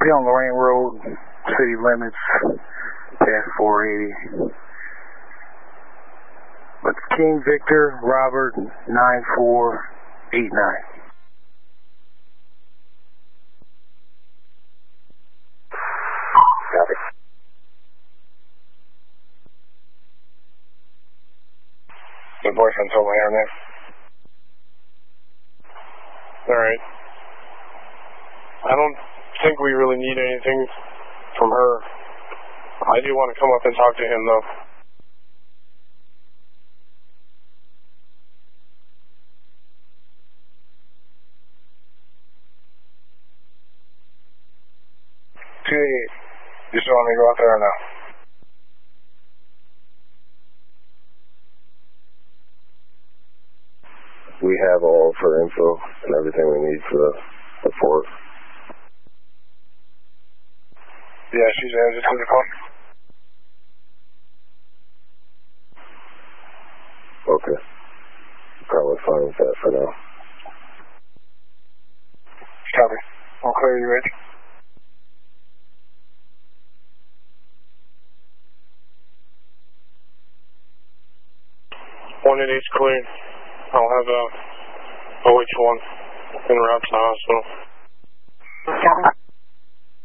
be on Lorraine Road, city limits, past 480. But King Victor, Robert, 9489. Copy. The boyfriend told me her name. Alright. I don't think we really need anything from her. I do want to come up and talk to him, though. You still want me to go out there or no? We have all of her info and everything we need for the report. Yeah, she's answered to the phone. Okay. Probably fine with that for now. Copy. I'll clear you, Rich. One at each cleared. I'll have a OH1 en route to the hospital. Copy.